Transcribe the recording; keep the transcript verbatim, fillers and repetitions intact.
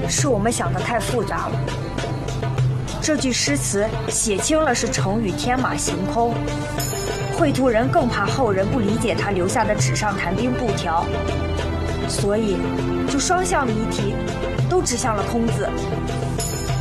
是我们想的太复杂了。这句诗词写清了是成语天马行空，绘图人更怕后人不理解他留下的纸上谈兵布条，所以就双向的一题都指向了空字。